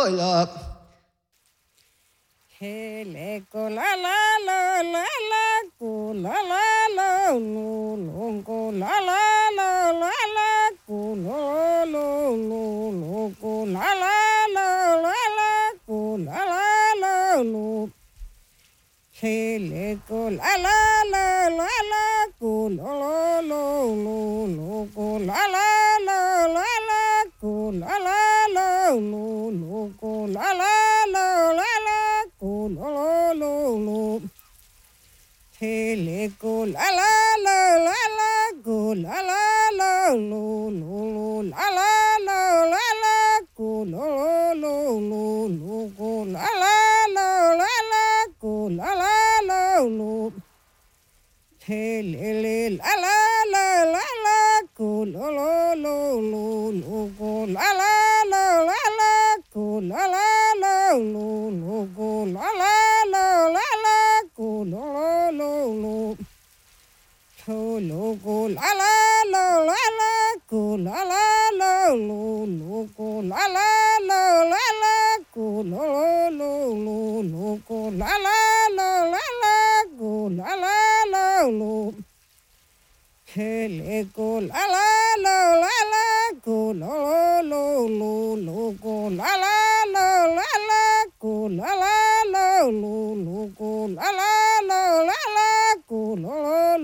la. Hele ko la la la la la ko la la la lo lo ko la la la la la ko lo lo lo lo ko la la la la la ko la la la lo. Hele ko la la la la la ko lo lo lo lo ko la la la la la ko la la la lo lo ko la la la la la ko lo lo lo. Hele ko la la la la la ko la la la lo lo la la la la la ko lo lo lo ko la la la la la ko la la la lo. Hele la la la la la ko lo lo ko la la la la la ko la la la lo ko la la la la la ko lo lo. Lo ko la la la la la ko la la la lo ko la la la la la ko lo lo ko la la la la la ko la la la lo. Hele ko la la la la la ko lo lo ko la la la la la ko la la la lo ko la la